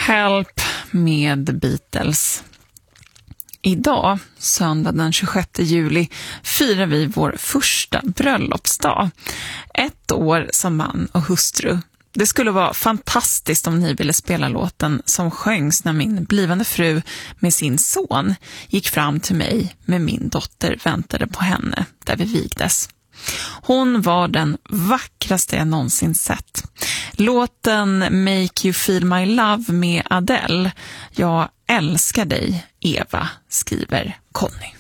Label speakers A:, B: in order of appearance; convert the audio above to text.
A: Help med The Beatles. Idag, söndag den 26 juli, firar vi vår första bröllopsdag. 1 år som man och hustru. Det skulle vara fantastiskt om ni ville spela låten som sjöngs när min blivande fru med sin son gick fram till mig med min dotter väntade på henne där vi vigdes. Hon var den vackraste jag någonsin sett. Låten Make You Feel My Love med Adele. Jag älskar dig, Eva, skriver Conny.